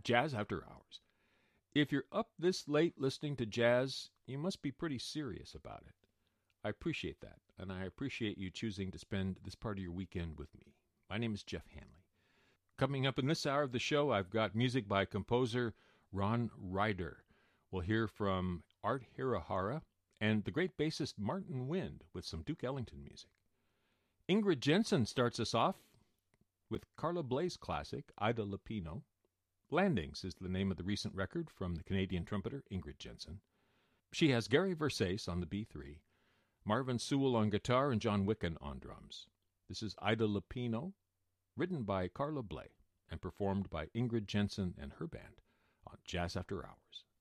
Jazz After Hours. If you're up this late listening to jazz, you must be pretty serious about it. I appreciate that, and I appreciate you choosing to spend this part of your weekend with me. My name is Jeff Hanley. Coming up in this hour of the show, I've got music by composer Ron Ryder. We'll hear from Art Hirahara and the great bassist Martin Wind with some Duke Ellington music. Ingrid Jensen starts us off with Carla Bley's classic, Ida Lupino. Landings is the name of the recent record from the Canadian trumpeter Ingrid Jensen. She has Gary Versace on the B3, Marvin Sewell on guitar, and John Wicken on drums. This is Ida Lupino, written by Carla Bley and performed by Ingrid Jensen and her band on Jazz After Hours.